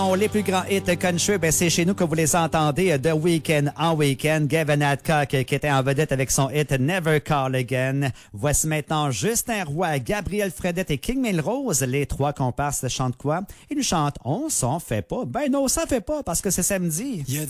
Les plus grands hits country, c'est chez nous que vous les entendez de week-end en week-end. Gavin Adcock qui était en vedette avec son hit Never Call Again. Voici maintenant Justin Roy, Gabriel Fredette et King Melrose. Les trois comparses chantent quoi? Ils nous chantent On s'en fait pas. Ben non, ça fait pas parce que c'est samedi.